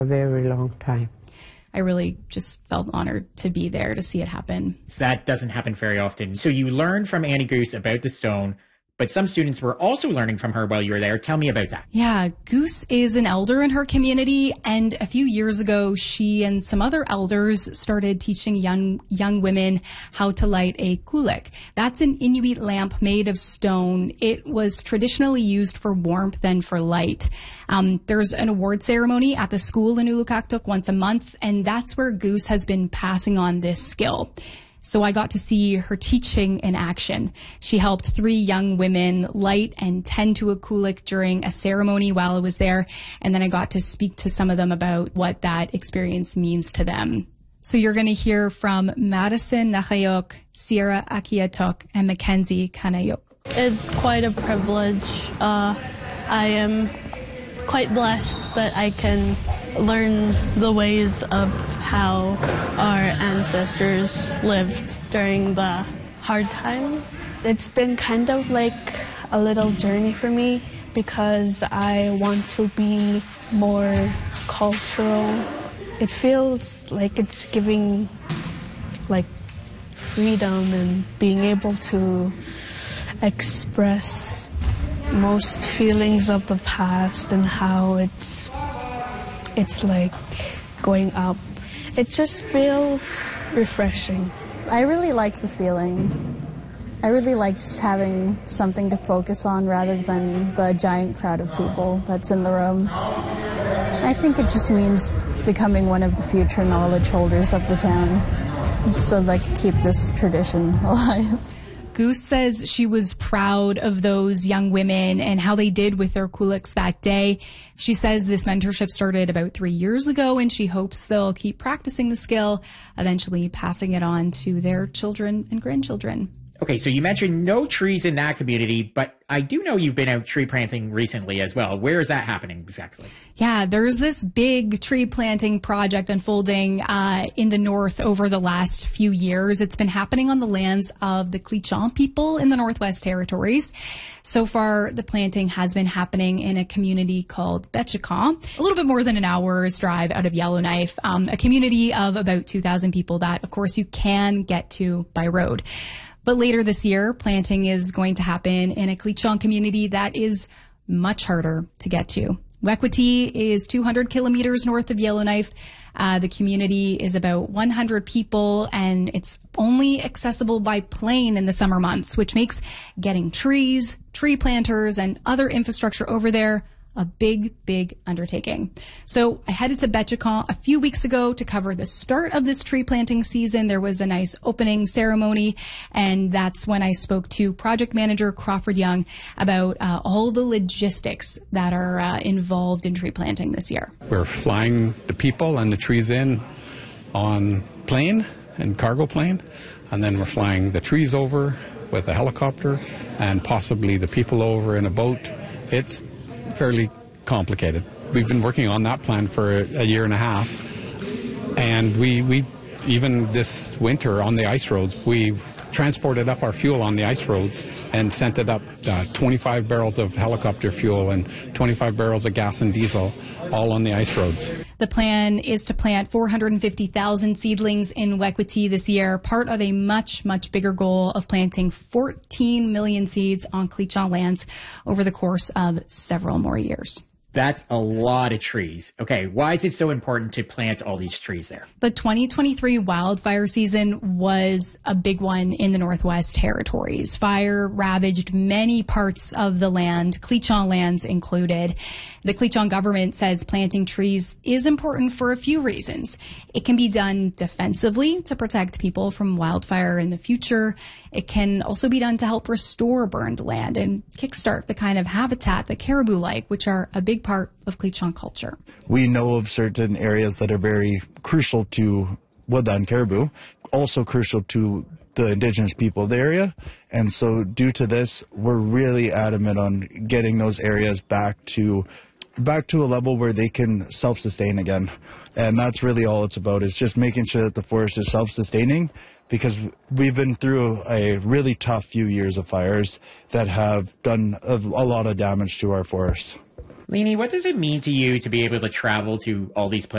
a very long time. I really just felt honored to be there to see it happen. That doesn't happen very often. So you learned from Annie Goose about the stone, but some students were also learning from her while you were there. Tell me about that. Yeah, Goose is an elder in her community, and a few years ago, she and some other elders started teaching young women how to light a kulik. That's an Inuit lamp made of stone. It was traditionally used for warmth and for light. There's an award ceremony at the school in Ulukaktuk once a month, and that's where Goose has been passing on this skill. So I got to see her teaching in action. She helped 3 young women light and tend to a kulik during a ceremony while I was there, and then I got to speak to some of them about what that experience means to them. So you're going to hear from Madison Nakayok, Sierra Akiatok, and Mackenzie Kanayok. It's quite a privilege. I am quite blessed that I can learn the ways of how our ancestors lived during the hard times. It's been kind of like a little journey for me because I want to be more cultural. It feels like it's giving like freedom and being able to express most feelings of the past and how it's like going up. It just feels refreshing. I really like the feeling. I really like just having something to focus on rather than the giant crowd of people that's in the room. I think it just means becoming one of the future knowledge holders of the town so that I can keep this tradition alive. Goose says she was proud of those young women and how they did with their kuliks that day. She says this mentorship started about 3 years ago, and she hopes they'll keep practicing the skill, eventually passing it on to their children and grandchildren. Okay, so you mentioned no trees in that community, but I do know you've been out tree planting recently as well. Where is that happening exactly? Yeah, there's this big tree planting project unfolding in the north over the last few years. It's been happening on the lands of the Clichon people in the Northwest Territories. So far, the planting has been happening in a community called Betchikon, a little bit more than an hour's drive out of Yellowknife, a community of about 2,000 people that, of course, you can get to by road. But later this year, planting is going to happen in a Clichon community that is much harder to get to. Wekwati is 200 kilometers north of Yellowknife. The community is about 100 people, and it's only accessible by plane in the summer months, which makes getting trees, tree planters, and other infrastructure over there a big, big undertaking. So I headed to Betchikon a few weeks ago to cover the start of this tree planting season. There was a nice opening ceremony, and that's when I spoke to project manager Crawford Young about all the logistics that are involved in tree planting this year. We're flying the people and the trees in on plane and cargo plane, and then we're flying the trees over with a helicopter and possibly the people over in a boat. It's fairly complicated. We've been working on that plan for a year and a half, and we even this winter on the ice roads, we transported up our fuel on the ice roads and sent it up 25 barrels of helicopter fuel and 25 barrels of gas and diesel, all on the ice roads. The plan is to plant 450,000 seedlings in Wekwati this year, part of a much, much bigger goal of planting 14 million seeds on Clichon lands over the course of several more years. That's a lot of trees. Okay, why is it so important to plant all these trees there? The 2023 wildfire season was a big one in the Northwest Territories. Fire ravaged many parts of the land, Clichon lands included. The Clichon government says planting trees is important for a few reasons. It can be done defensively to protect people from wildfire in the future. It can also be done to help restore burned land and kickstart the kind of habitat that caribou like, which are a big part of Clichon culture. We know of certain areas that are very crucial to woodland caribou, also crucial to the indigenous people of the area. And so due to this, we're really adamant on getting those areas back to a level where they can self-sustain again. And that's really all it's about, is just making sure that the forest is self-sustaining, because we've been through a really tough few years of fires that have done a lot of damage to our forests. Leanie, what does it mean to you to be able to travel to all these places